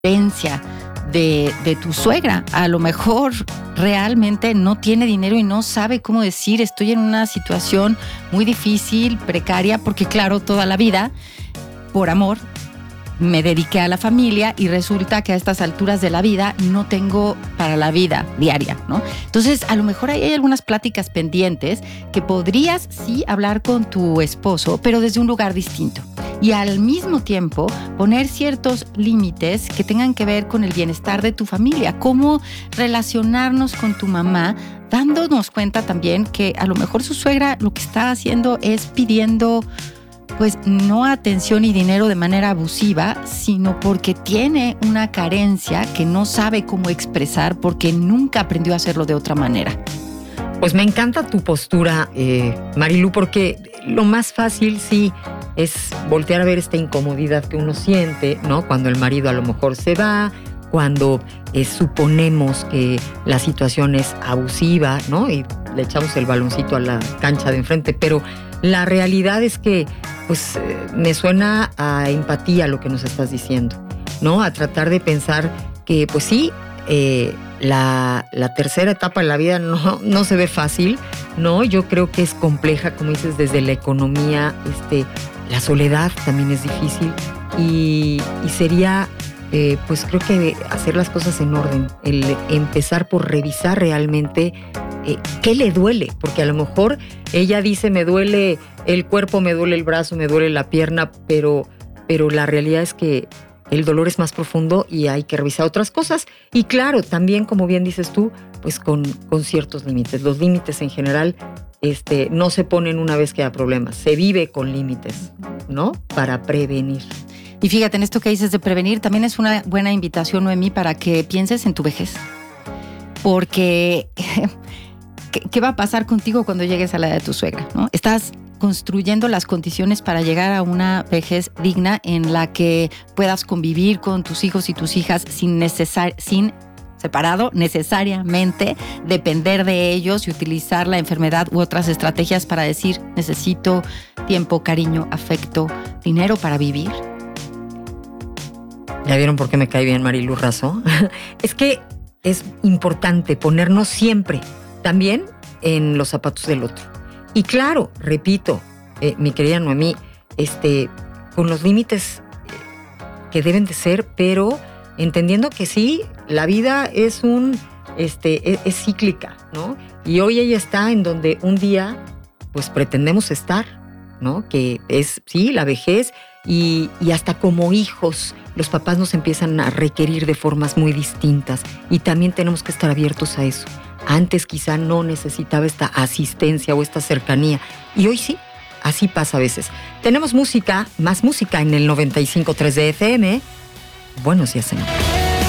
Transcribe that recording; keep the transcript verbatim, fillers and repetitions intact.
herencia de, de tu suegra. A lo mejor realmente no tiene dinero y no sabe cómo decir, estoy en una situación muy difícil, precaria, porque claro, toda la vida, por amor, me dediqué a la familia y resulta que a estas alturas de la vida no tengo para la vida diaria, ¿no? Entonces, a lo mejor ahí hay algunas pláticas pendientes que podrías sí hablar con tu esposo, pero desde un lugar distinto. Y al mismo tiempo poner ciertos límites que tengan que ver con el bienestar de tu familia. Cómo relacionarnos con tu mamá, dándonos cuenta también que a lo mejor su suegra lo que está haciendo es pidiendo pues no atención y dinero de manera abusiva, sino porque tiene una carencia que no sabe cómo expresar porque nunca aprendió a hacerlo de otra manera. Pues me encanta tu postura, eh, Marilu, porque lo más fácil sí es voltear a ver esta incomodidad que uno siente, ¿no? Cuando el marido a lo mejor se va, cuando eh, suponemos que la situación es abusiva, ¿no? Y le echamos el baloncito a la cancha de enfrente, pero la realidad es que pues eh, me suena a empatía lo que nos estás diciendo, ¿no? A tratar de pensar que pues sí, eh, la, la tercera etapa de la vida no, no se ve fácil, ¿no? Yo creo que es compleja, como dices, desde la economía, este, la soledad también es difícil y, y sería, eh, pues creo que hacer las cosas en orden, el empezar por revisar realmente Eh, ¿qué le duele? Porque a lo mejor ella dice, me duele el cuerpo, me duele el brazo, me duele la pierna, pero, pero la realidad es que el dolor es más profundo y hay que revisar otras cosas. Y claro, también, como bien dices tú, pues con, con ciertos límites. Los límites en general este, no se ponen una vez que hay problemas, se vive con límites, ¿no? Para prevenir. Y fíjate, en esto que dices de prevenir, también es una buena invitación, Noemí, para que pienses en tu vejez. Porque ¿qué va a pasar contigo cuando llegues a la edad de tu suegra, ¿no? Estás construyendo las condiciones para llegar a una vejez digna en la que puedas convivir con tus hijos y tus hijas sin necesar, sin separado necesariamente depender de ellos y utilizar la enfermedad u otras estrategias para decir necesito tiempo, cariño, afecto, dinero para vivir. ¿Ya vieron por qué me cae bien Marilu Razo? Es que es importante ponernos siempre también en los zapatos del otro. Y claro, repito, eh, mi querida Noemí, este, con los límites que deben de ser, pero entendiendo que sí, la vida es un, este, es, es cíclica, ¿no? Y hoy ella está en donde un día, pues pretendemos estar, ¿no? Que es, sí, la vejez y, y hasta como hijos, los papás nos empiezan a requerir de formas muy distintas y también tenemos que estar abiertos a eso. Antes quizá no necesitaba esta asistencia o esta cercanía. Y hoy sí, así pasa a veces. Tenemos música, más música en el noventa y cinco punto tres de F M. Buenos días, señor.